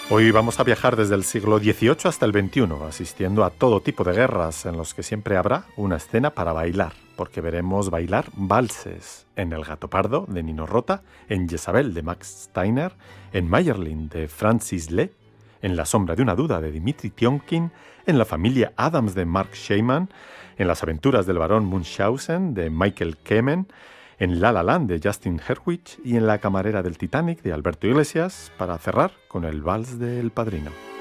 Hoy vamos a viajar desde el siglo XVIII hasta el XXI, asistiendo a todo tipo de guerras en los que siempre habrá una escena para bailar, porque veremos bailar valses en El gato pardo de Nino Rota, en Jezabel de Max Steiner, en Mayerling de Francis Lee, en La sombra de una duda de Dmitri Tiomkin, en La familia Adams de Mark Shaiman, en Las aventuras del barón Munchausen de Michael Kamen, en La La Land de Justin Hurwitz y en La camarera del Titanic de Alberto Iglesias, para cerrar con el vals de El Padrino.